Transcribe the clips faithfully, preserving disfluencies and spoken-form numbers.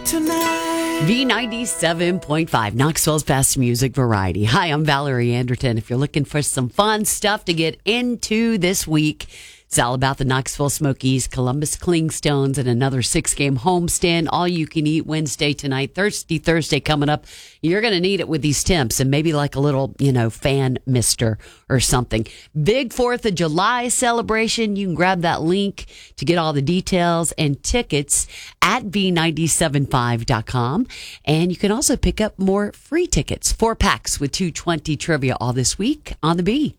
tonight. V ninety-seven point five, Knoxville's best music variety. Hi, I'm Valerie Anderton. If you're looking for some fun stuff to get into this week, it's all about the Knoxville Smokies, Columbus Clingstones, and another six-game homestand. All you can eat Wednesday tonight. Thirsty Thursday coming up. You're going to need it with these temps and maybe like a little, you know, fan mister or something. Big fourth of July celebration. You can grab that link to get all the details and tickets at V nine seven five dot com. And you can also pick up more free tickets. Four packs with two twenty trivia all this week on the B.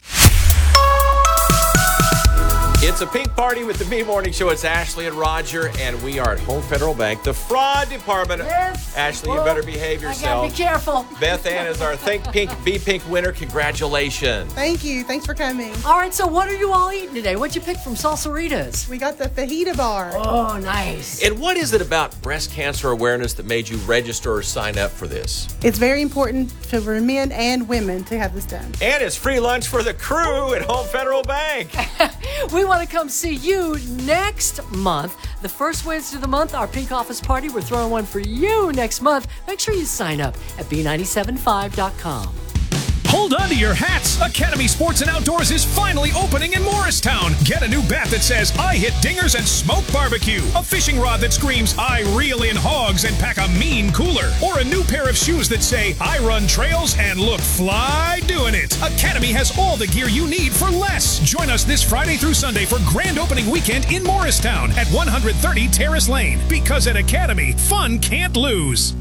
It's a pink party with the B Morning Show. It's Ashley and Roger, and we are at Home Federal Bank, the fraud department. Yes. Ashley, Well, you better behave I yourself. gotta be careful. Beth Ann is our Think Pink, Be Pink winner. Congratulations. Thank you. Thanks for coming. All right, so what are you all eating today? What'd you pick from Salsaritas? We got the fajita bar. Oh, nice. And what is it about breast cancer awareness that made you register or sign up for this? It's very important for men and women to have this done. And it's free lunch for the crew at Home Federal Bank. We want to come see you next month. The first Wednesday of the month, our pink office party. We're throwing one for you next month. Make sure you sign up at V nine seven five dot com. Hold on to your hats. Academy Sports and Outdoors is finally opening in Morristown. Get a new bat that says, I hit dingers and smoke barbecue. A fishing rod that screams, I reel in hogs and pack a mean cooler. Or a new pair of shoes that say, I run trails and look fly doing it. Academy has all the gear you need for less. Join us this Friday through Sunday for grand opening weekend in Morristown at one thirty Terrace Lane. Because at Academy, fun can't lose.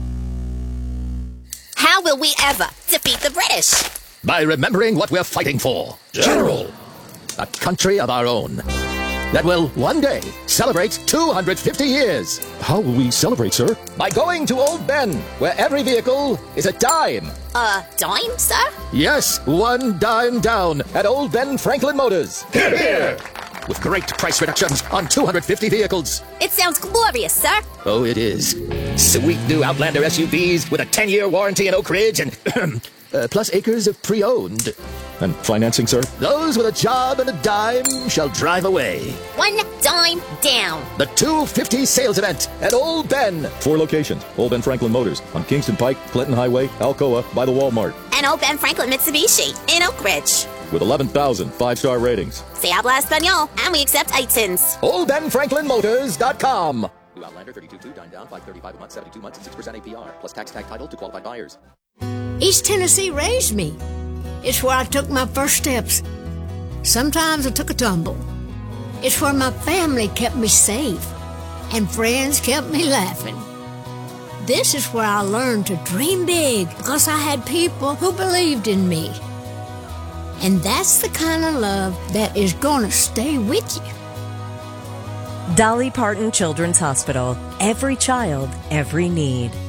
How will we ever defeat the British? By remembering what we're fighting for. General. A country of our own. That will one day celebrate two hundred fifty years. How will we celebrate, sir? By going to Old Ben, where every vehicle is a dime. A dime, sir? Yes, one dime down at Old Ben Franklin Motors. Here, here. With great price reductions on two hundred fifty vehicles. It sounds glorious, sir. Oh, it is. Sweet new Outlander S U Vs with a ten-year warranty in Oak Ridge and uh, plus acres of pre-owned. And financing, sir? Those with a job and a dime shall drive away. One dime down. The two fifty sales event at Old Ben. Four locations. Old Ben Franklin Motors on Kingston Pike, Clinton Highway, Alcoa, by the Walmart. And Old Ben Franklin Mitsubishi in Oak Ridge. With eleven thousand five-star ratings. Se habla español, and we accept iTunes. Old Ben Franklin Motors dot com. New Outlander thirty-two two, dime down, five thirty-five a month, seventy-two months, and six percent A P R, plus tax tag title to qualified buyers. East Tennessee raised me. It's where I took my first steps. Sometimes I took a tumble. It's where my family kept me safe, and friends kept me laughing. This is where I learned to dream big because I had people who believed in me. And that's the kind of love that is gonna stay with you. Dolly Parton Children's Hospital. Every child, every need.